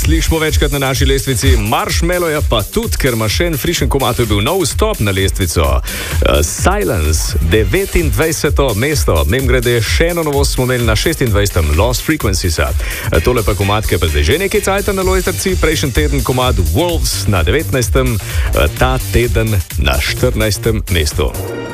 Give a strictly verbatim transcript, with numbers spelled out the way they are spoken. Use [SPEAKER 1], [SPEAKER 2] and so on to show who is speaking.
[SPEAKER 1] slišimo večkrat na naši lestvici, Marshmallow je pa tudi, ker ima še en frišen komad, je bil nov stop na lestvico. Uh, Silence, devetindvajseto mesto, mem grede še eno novost smo imeli na šestindvajsetem Lost Frequencies. Uh, tole pa komad, ki pa zdaj že nekaj cajta na lojtrci, prejšnji teden komad Wolves na devetnajstem, uh, ta teden na štirinajstem mestu.